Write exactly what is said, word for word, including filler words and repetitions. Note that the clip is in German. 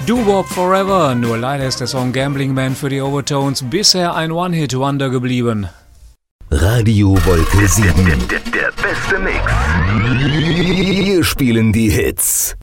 Doo-Wop Forever, nur leider ist der Song Gambling Man für die Overtones bisher ein One-Hit-Wonder geblieben. Radio Wolke sieben. Der, der, der beste Mix. Wir spielen die Hits.